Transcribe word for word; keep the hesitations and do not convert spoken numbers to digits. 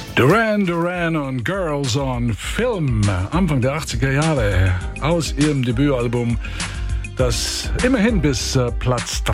Duran Duran und Girls on Film, Anfang der achtziger Jahre, aus ihrem Debütalbum, das immerhin bis äh, Platz